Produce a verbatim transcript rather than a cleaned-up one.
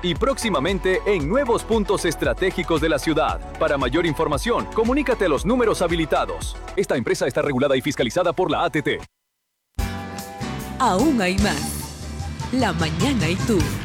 y próximamente en nuevos puntos estratégicos de la ciudad. Para mayor información, comunícate a los números habilitados. Esta empresa está regulada y fiscalizada por la A T T. Aún hay más. La mañana y tú.